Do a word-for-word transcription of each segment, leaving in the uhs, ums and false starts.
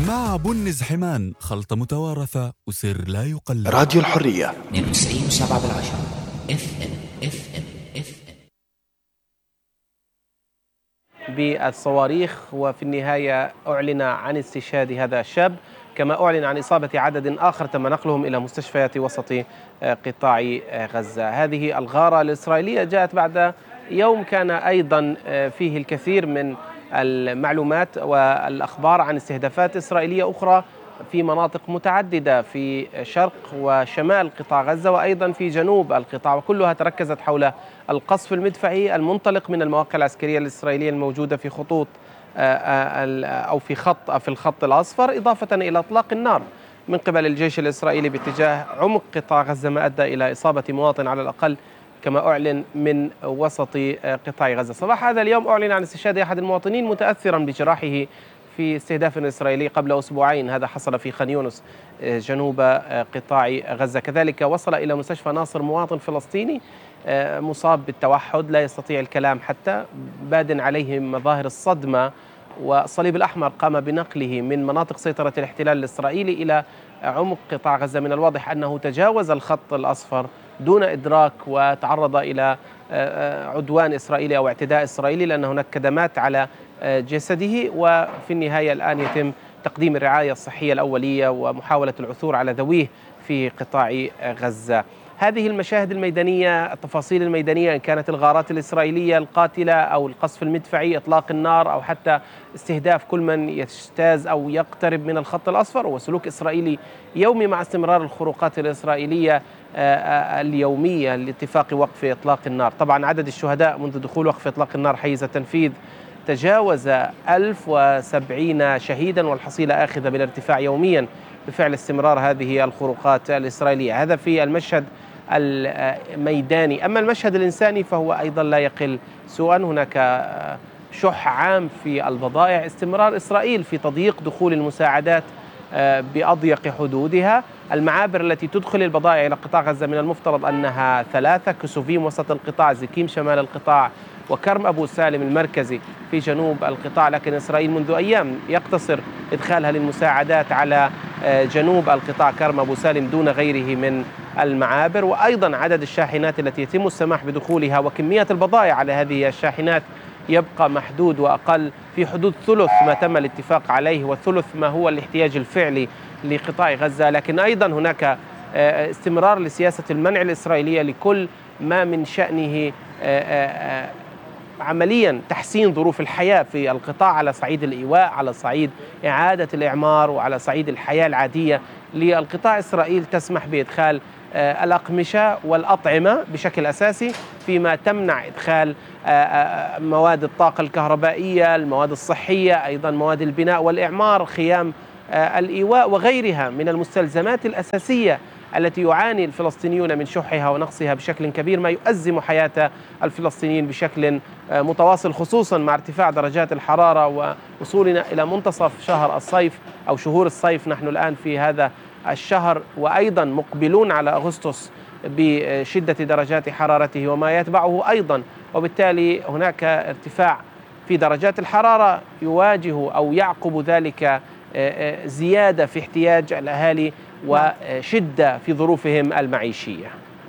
مع بنز حمان، خلطة متوارثة وسر لا يقلد. راديو الحرية اثنين وتسعين وسبعة بالعشرة اف ام اف ام اف ام. بالصواريخ. وفي النهاية أعلن عن استشهاد هذا الشاب، كما أعلن عن إصابة عدد آخر تم نقلهم إلى مستشفيات وسط قطاع غزة. هذه الغارة الإسرائيلية جاءت بعد يوم كان أيضا فيه الكثير من المعلومات والأخبار عن استهدافات إسرائيلية أخرى في مناطق متعددة في شرق وشمال قطاع غزة وأيضا في جنوب القطاع، وكلها تركزت حول القصف المدفعي المنطلق من المواقع العسكرية الإسرائيلية الموجودة في خطوط أو في خط في الخط الأصفر، إضافة إلى إطلاق النار من قبل الجيش الإسرائيلي باتجاه عمق قطاع غزة، ما أدى إلى إصابة مواطن على الأقل كما أعلن من وسط قطاع غزة. صباح هذا اليوم أعلن عن استشهاد أحد المواطنين متأثرا بجراحه في استهداف إسرائيلي قبل أسبوعين. هذا حصل في خان يونس جنوب قطاع غزة. كذلك وصل إلى مستشفى ناصر مواطن فلسطيني مصاب بالتوحد، لا يستطيع الكلام حتى، باد عليه مظاهر الصدمة، والصليب الأحمر قام بنقله من مناطق سيطرة الاحتلال الإسرائيلي إلى عمق قطاع غزة. من الواضح أنه تجاوز الخط الأصفر دون إدراك وتعرض إلى عدوان إسرائيلي أو اعتداء إسرائيلي، لأن هناك كدمات على جسده. وفي النهاية الآن يتم تقديم الرعاية الصحية الأولية ومحاولة العثور على ذويه في قطاع غزة. هذه المشاهد الميدانية، التفاصيل الميدانية، إن كانت الغارات الإسرائيلية القاتلة أو القصف المدفعي، إطلاق النار، أو حتى استهداف كل من يجتاز أو يقترب من الخط الأصفر، وسلوك إسرائيلي يومي مع استمرار الخروقات الإسرائيلية اليومية لاتفاق وقف إطلاق النار. طبعا عدد الشهداء منذ دخول وقف إطلاق النار حيز التنفيذ تجاوز ألف وسبعين شهيدا، والحصيلة آخذة بالارتفاع يوميا بفعل استمرار هذه الخروقات الإسرائيلية. هذا في المشهد الميداني. أما المشهد الإنساني فهو أيضا لا يقل سوءا. هناك شح عام في البضائع، استمرار إسرائيل في تضييق دخول المساعدات بأضيق حدودها. المعابر التي تدخل البضائع إلى قطاع غزة من المفترض أنها ثلاثة: كسوفيم وسط القطاع، زكيم شمال القطاع، وكرم أبو سالم المركزي في جنوب القطاع. لكن إسرائيل منذ أيام يقتصر إدخالها للمساعدات على جنوب القطاع، كرم أبو سالم، دون غيره من المعابر. وأيضا عدد الشاحنات التي يتم السماح بدخولها وكمية البضائع على هذه الشاحنات يبقى محدود وأقل، في حدود ثلث ما تم الاتفاق عليه وثلث ما هو الاحتياج الفعلي لقطاع غزة. لكن أيضا هناك استمرار لسياسة المنع الإسرائيلية لكل ما من شأنه عمليا تحسين ظروف الحياة في القطاع على صعيد الإيواء، على صعيد إعادة الإعمار، وعلى صعيد الحياة العادية للقطاع. إسرائيل تسمح بإدخال الأقمشة والأطعمة بشكل أساسي، فيما تمنع إدخال مواد الطاقة الكهربائية، المواد الصحية، أيضا مواد البناء والإعمار، خيام الإيواء وغيرها من المستلزمات الأساسية التي يعاني الفلسطينيون من شحها ونقصها بشكل كبير، ما يؤزم حياة الفلسطينيين بشكل متواصل، خصوصا مع ارتفاع درجات الحرارة ووصولنا إلى منتصف شهر الصيف أو شهور الصيف. نحن الآن في هذا الشهر، وأيضا مقبلون على أغسطس بشدة درجات حرارته وما يتبعه أيضا، وبالتالي هناك ارتفاع في درجات الحرارة يواجه أو يعقب ذلك زيادة في احتياج الأهالي وشدة في ظروفهم المعيشية.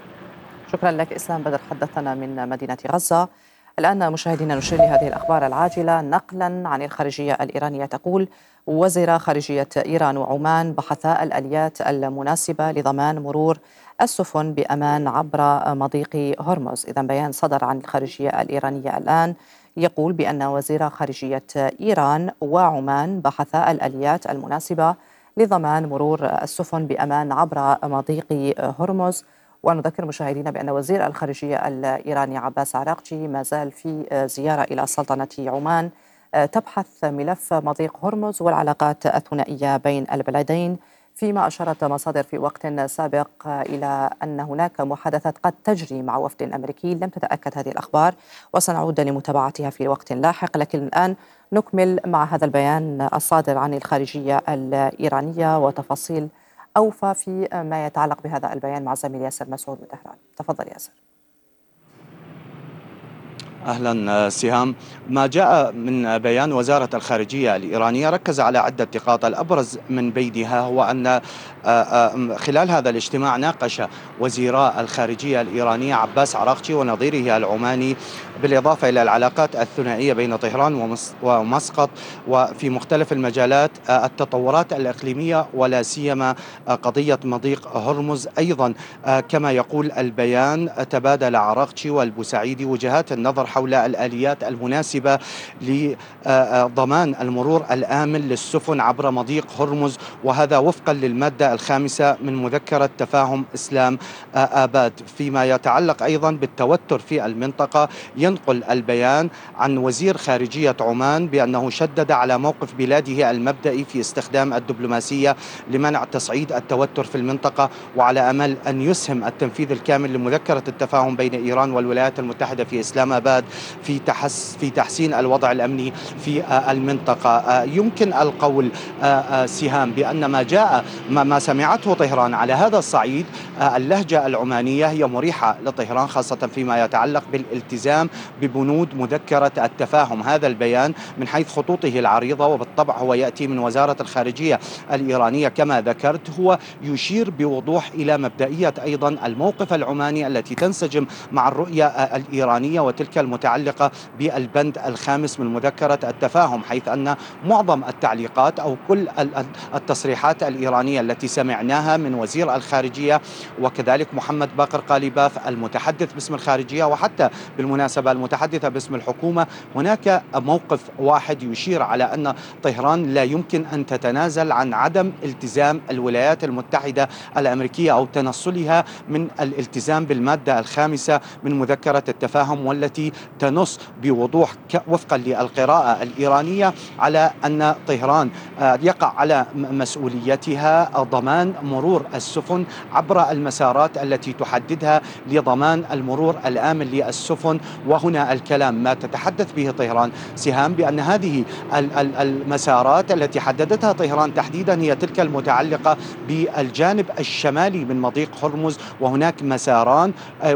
شكرا لك إسلام بدر، حدثنا من مدينة غزة. الآن مشاهدينا نشير لهذه الأخبار العاجلة نقلا عن الخارجية الإيرانية. تقول وزير خارجية إيران وعمان بحثا الآليات المناسبة لضمان مرور السفن بأمان عبر مضيق هرمز. إذن بيان صدر عن الخارجية الإيرانية الآن يقول بأن وزير خارجية إيران وعمان بحثا الآليات المناسبة لضمان مرور السفن بأمان عبر مضيق هرمز. ونذكر مشاهدينا بأن وزير الخارجية الإيراني عباس عراقجي ما زال في زيارة إلى سلطنة عمان تبحث ملف مضيق هرمز والعلاقات الثنائية بين البلدين، فيما أشارت مصادر في وقت سابق إلى أن هناك محادثات قد تجري مع وفد أمريكي. لم تتأكد هذه الأخبار وسنعود لمتابعتها في وقت لاحق، لكن الآن نكمل مع هذا البيان الصادر عن الخارجية الإيرانية وتفاصيل أوفى في ما يتعلق بهذا البيان مع زميل ياسر مسعود من طهران. تفضل ياسر. أهلا سهام. ما جاء من بيان وزارة الخارجية الإيرانية ركز على عدة نقاط، الأبرز من بينها هو أن خلال هذا الاجتماع ناقش وزيراء الخارجية الإيرانية عباس عراقچي ونظيره العماني بالإضافة إلى العلاقات الثنائية بين طهران ومسقط وفي مختلف المجالات التطورات الإقليمية ولا سيما قضية مضيق هرمز. أيضا كما يقول البيان تبادل عراقچي والبوسعيدي وجهات النظر حول الآليات المناسبة لضمان المرور الآمن للسفن عبر مضيق هرمز، وهذا وفقا للمادة الخامسة من مذكرة تفاهم إسلام آباد. فيما يتعلق أيضا بالتوتر في المنطقة، ينقل البيان عن وزير خارجية عمان بأنه شدد على موقف بلاده المبدئي في استخدام الدبلوماسية لمنع تصعيد التوتر في المنطقة، وعلى أمل أن يسهم التنفيذ الكامل لمذكرة التفاهم بين إيران والولايات المتحدة في إسلام آباد في تحس في تحسين الوضع الأمني في المنطقة. يمكن القول سهام بأن ما جاء ما سمعته طهران على هذا الصعيد، اللهجة العمانية هي مريحة لطهران خاصة فيما يتعلق بالالتزام ببنود مذكرة التفاهم. هذا البيان من حيث خطوطه العريضة وبالطبع هو يأتي من وزارة الخارجية الإيرانية كما ذكرت، هو يشير بوضوح إلى مبدئية أيضا الموقف العماني التي تنسجم مع الرؤية الإيرانية وتلك المتعلقة بالبند الخامس من مذكرة التفاهم، حيث أن معظم التعليقات أو كل التصريحات الإيرانية التي سمعناها من وزير الخارجية وكذلك محمد باقر قاليباف المتحدث باسم الخارجية وحتى بالمناسبة المتحدثة باسم الحكومة، هناك موقف واحد يشير على أن طهران لا يمكن أن تتنازل عن عدم التزام الولايات المتحدة الأمريكية أو تنصلها من الالتزام بالمادة الخامسة من مذكرة التفاهم، والتي تنص بوضوح وفقا للقراءة الإيرانية على أن طهران يقع على مسؤوليتها ضمان مرور السفن عبر المسارات التي تحددها لضمان المرور الآمن للسفن. وهنا الكلام ما تتحدث به طهران سهام بأن هذه المسارات التي حددتها طهران تحديدا هي تلك المتعلقة بالجانب الشمالي من مضيق هرمز، وهناك مساران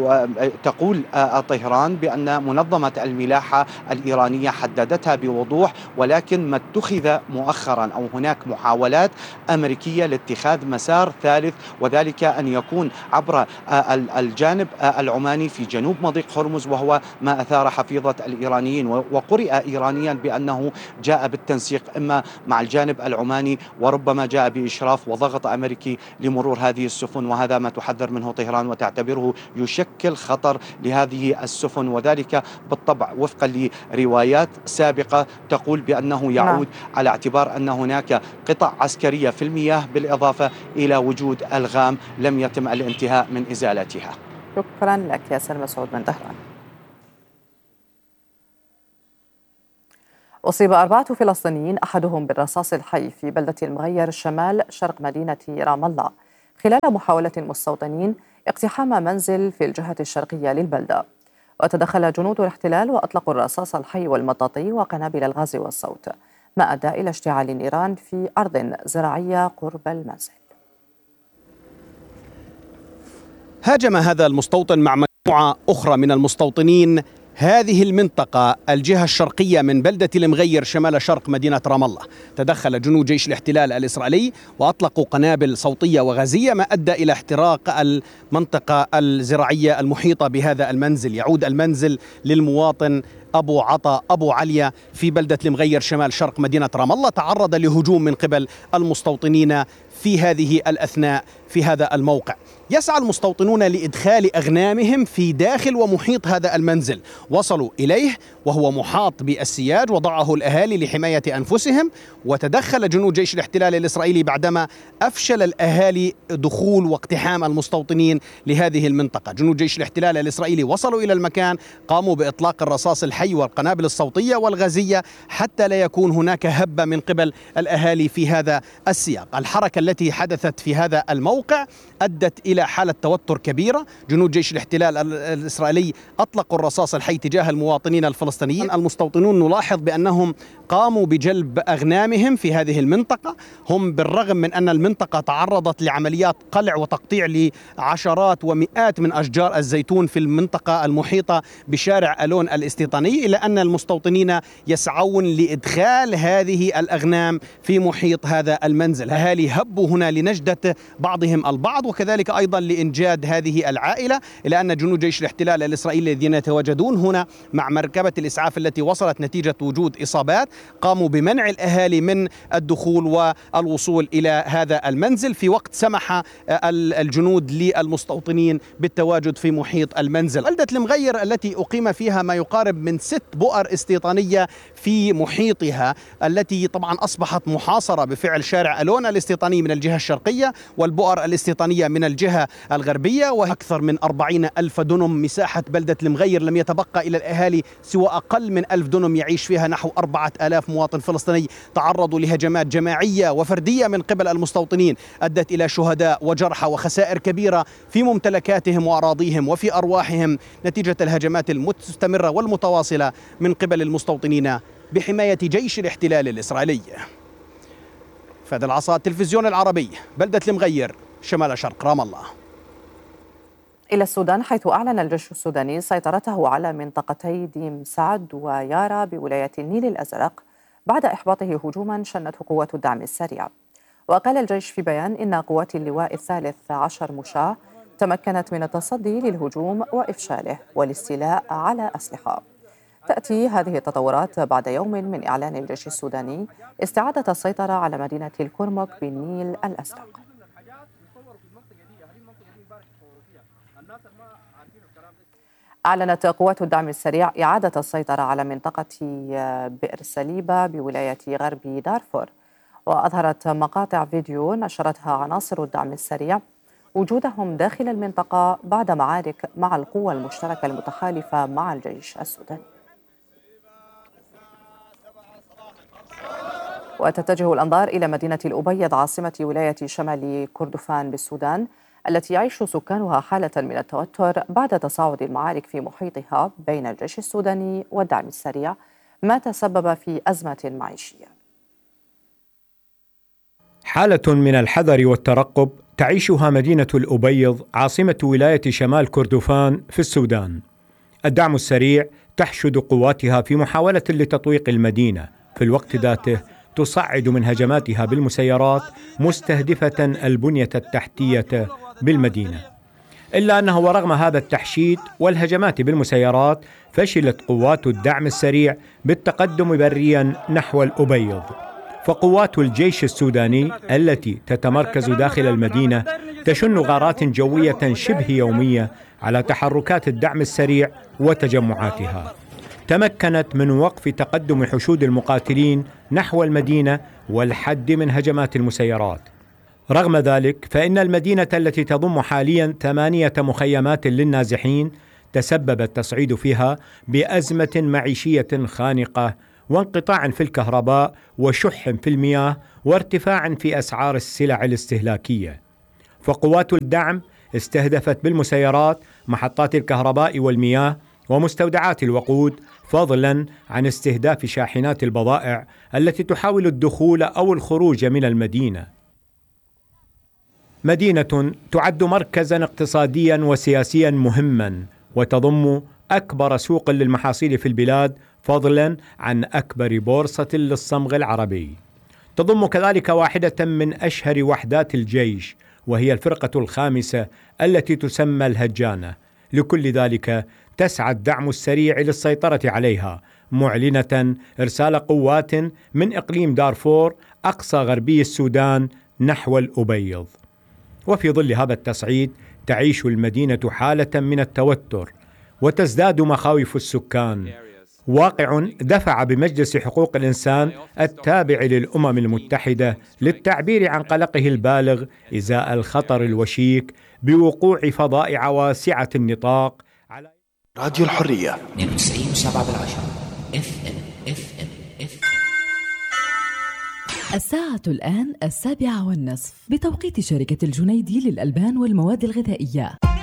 تقول طهران بأن منظمة الملاحة الإيرانية حددتها بوضوح، ولكن ما اتخذ مؤخرا أو هناك محاولات أمريكية لاتخاذ مسار ثالث، وذلك أن يكون عبر الجانب العماني في جنوب مضيق هرمز، وهو ما أثار حفيظة الإيرانيين وقرئ إيرانيا بأنه جاء بالتنسيق إما مع الجانب العماني وربما جاء بإشراف وضغط أمريكي لمرور هذه السفن، وهذا ما تحذر منه طهران وتعتبره يشكل خطر لهذه السفن، وذلك بالطبع وفقا لروايات سابقة تقول بأنه يعود نعم. على اعتبار أن هناك قطع عسكرية في المياه بالإضافة إلى وجود ألغام لم يتم الانتهاء من إزالتها. شكرا لك ياسر مسعود من طهران. أصيب أربعة فلسطينيين أحدهم بالرصاص الحي في بلدة المغير شمال شرق مدينة رام الله خلال محاولة المستوطنين اقتحام منزل في الجهة الشرقية للبلدة. وتدخل جنود الاحتلال وأطلقوا الرصاص الحي والمطاطي وقنابل الغاز والصوت، ما أدى إلى اشتعال النيران في أرض زراعية قرب المنزل. هاجم هذا المستوطن مع مجموعة أخرى من المستوطنين هذه المنطقة الجهة الشرقية من بلدة المغير شمال شرق مدينة رام الله. تدخل جنود جيش الاحتلال الإسرائيلي وأطلقوا قنابل صوتية وغازية، ما أدى إلى احتراق المنطقة الزراعية المحيطة بهذا المنزل. يعود المنزل للمواطن أبو عطا أبو عليا في بلدة المغير شمال شرق مدينة رام الله، تعرض لهجوم من قبل المستوطنين في هذه الأثناء في هذا الموقع. يسعى المستوطنون لإدخال أغنامهم في داخل ومحيط هذا المنزل، وصلوا إليه وهو محاط بالسياج وضعه الأهالي لحماية أنفسهم، وتدخل جنود جيش الاحتلال الإسرائيلي بعدما أفشل الأهالي دخول واقتحام المستوطنين لهذه المنطقة. جنود جيش الاحتلال الإسرائيلي وصلوا إلى المكان، قاموا بإطلاق الرصاص الحي والقنابل الصوتية والغازية حتى لا يكون هناك هبة من قبل الأهالي في هذا السياق. الحركة التي حدثت في هذا الموقع أدت إلى حالة توتر كبيرة. جنود جيش الاحتلال الإسرائيلي أطلقوا الرصاص الحي تجاه المواطنين الفلسطينيين. المستوطنون نلاحظ بأنهم قاموا بجلب أغنامهم في هذه المنطقة. هم بالرغم من أن المنطقة تعرضت لعمليات قلع وتقطيع لعشرات ومئات من أشجار الزيتون في المنطقة المحيطة بشارع ألون الاستيطاني، إلا أن المستوطنين يسعون لإدخال هذه الأغنام في محيط هذا المنزل. الأهالي هبوا هنا لنجدة بعضهم البعض، وكذلك أيضا لإنجاد هذه العائلة، إلى أن جنود جيش الاحتلال الإسرائيلي الذين يتواجدون هنا مع مركبة الإسعاف التي وصلت نتيجة وجود إصابات قاموا بمنع الأهالي من الدخول والوصول إلى هذا المنزل، في وقت سمح الجنود للمستوطنين بالتواجد في محيط المنزل. بلدة المغير التي أقيم فيها ما يقارب من ست بؤر استيطانية في محيطها، التي طبعا أصبحت محاصرة بفعل شارع ألون الاستيطاني من الجهة الشرقية والبؤر الاستيطانية من الجهة الغربية، وأكثر من أربعين ألف دنم مساحة بلدة المغير لم يتبقى إلى الأهالي سوى أقل من ألف دنم يعيش فيها نحو أربعة آلاف مواطن فلسطيني تعرضوا لهجمات جماعية وفردية من قبل المستوطنين أدت إلى شهداء وجرحى وخسائر كبيرة في ممتلكاتهم وأراضيهم وفي أرواحهم نتيجة الهجمات المستمرة والمتواصلة من قبل المستوطنين بحماية جيش الاحتلال الإسرائيلي. فهد العصا، التلفزيون العربي، بلدة المغير، شمال شرق رام الله. إلى السودان، حيث أعلن الجيش السوداني سيطرته على منطقتي ديم سعد ويارا بولاية النيل الأزرق بعد إحباطه هجوما شنته قوات الدعم السريع. وقال الجيش في بيان إن قوات اللواء الثالث عشر مشاة تمكنت من التصدي للهجوم وإفشاله والاستيلاء على أسلحة. تأتي هذه التطورات بعد يوم من إعلان الجيش السوداني استعادة السيطرة على مدينة الكرمك بالنيل الأزرق. أعلنت قوات الدعم السريع إعادة السيطرة على منطقة بئر سليبة بولاية غرب دارفور، وأظهرت مقاطع فيديو نشرتها عناصر الدعم السريع وجودهم داخل المنطقة بعد معارك مع القوى المشتركة المتحالفة مع الجيش السوداني. وتتجه الأنظار إلى مدينة الأبيض عاصمة ولاية شمال كردفان بالسودان، التي يعيش سكانها حالة من التوتر بعد تصاعد المعارك في محيطها بين الجيش السوداني والدعم السريع، ما تسبب في أزمة معيشية. حالة من الحذر والترقب تعيشها مدينة الأبيض عاصمة ولاية شمال كردفان في السودان. الدعم السريع تحشد قواتها في محاولة لتطويق المدينة، في الوقت ذاته تصعد من هجماتها بالمسيرات مستهدفة البنية التحتية بالمدينة. إلا أنه ورغم هذا التحشيد والهجمات بالمسيرات فشلت قوات الدعم السريع بالتقدم بريا نحو الأبيض. فقوات الجيش السوداني التي تتمركز داخل المدينة تشن غارات جوية شبه يومية على تحركات الدعم السريع وتجمعاتها، تمكنت من وقف تقدم حشود المقاتلين نحو المدينة والحد من هجمات المسيرات. رغم ذلك فإن المدينة التي تضم حاليا ثمانية مخيمات للنازحين تسبب التصعيد فيها بأزمة معيشية خانقة وانقطاع في الكهرباء وشح في المياه وارتفاع في أسعار السلع الاستهلاكية. فقوات الدعم استهدفت بالمسيرات محطات الكهرباء والمياه ومستودعات الوقود، فضلا عن استهداف شاحنات البضائع التي تحاول الدخول أو الخروج من المدينة. مدينة تعد مركزا اقتصاديا وسياسيا مهما، وتضم أكبر سوق للمحاصيل في البلاد، فضلا عن أكبر بورصة للصمغ العربي. تضم كذلك واحدة من أشهر وحدات الجيش، وهي الفرقة الخامسة التي تسمى الهجانة. لكل ذلك تسعى الدعم السريع للسيطرة عليها، معلنة إرسال قوات من إقليم دارفور أقصى غربي السودان نحو الأبيض. وفي ظل هذا التصعيد تعيش المدينة حالة من التوتر وتزداد مخاوف السكان، واقع دفع بمجلس حقوق الإنسان التابع للأمم المتحدة للتعبير عن قلقه البالغ إزاء الخطر الوشيك بوقوع فظائع واسعة النطاق على راديو الحرية اثنين وتسعين فاصلة سبعة بالعشرة اف ام اف ام اف الساعة الآن السابعة والنصف بتوقيت شركة الجنيدي للألبان والمواد الغذائية.